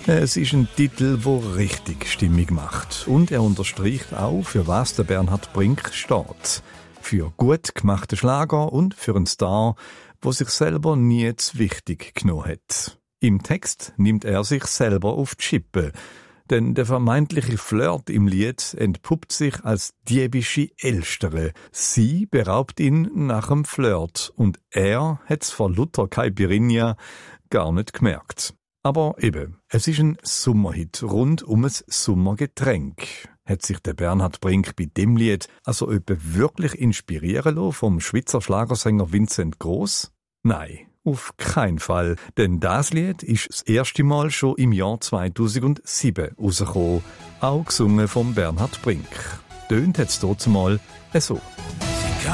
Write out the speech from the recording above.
Es ist ein Titel, der richtig Stimmung macht. Und er unterstreicht auch, für was der Bernhard Brink steht. Für gut gemachte Schlager und für einen Star, der sich selber nie zu wichtig genommen hat. Im Text nimmt er sich selber auf die Schippe. Denn der vermeintliche Flirt im Lied entpuppt sich als diebische Elstere. Sie beraubt ihn nach dem Flirt und er hat's vor Luther Caipirinha gar nicht gemerkt. Aber eben, es ist ein Sommerhit rund um ein Sommergetränk. Hat sich der Bernhard Brink bei dem Lied also etwa wirklich inspirieren lassen vom Schweizer Schlagersänger Vincent Gross? Nein, auf keinen Fall. Denn das Lied ist das erste Mal schon im Jahr 2007 rausgekommen, auch gesungen von Bernhard Brink. Tönt hat's dazumal so.